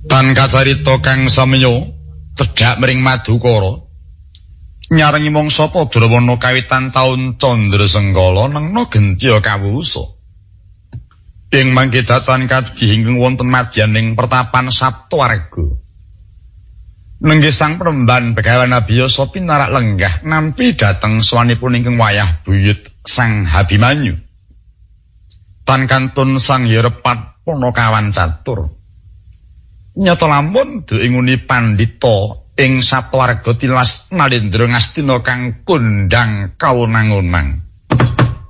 Tan kacarita kang samiya tedhak mring Madukara. Nyarengi mangsa Padrawana kawitan taun Candra Sengkala nengna gentya kawusa. Ing mangke datan kadhih ingkang wonten madyaning pertapan Saptawarga. Nenggih sang Premban Begawan Abiyasa pinarak lenggah nampi dhateng swanipun ingkang wayah buyut Sang Habimanyu. Tan kantun sang Yerepat Punakawan catur. Nyata lampun duinguni pandhita ing Saptawarga tilas Nalendra Ngastina kang kondhang kaunang-unang.